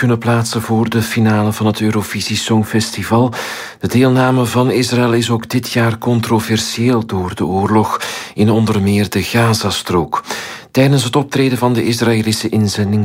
kunnen plaatsen voor de finale van het Eurovisie Songfestival. De deelname van Israël is ook dit jaar controversieel door de oorlog in onder meer de Gazastrook. Tijdens het optreden van de Israëlische inzending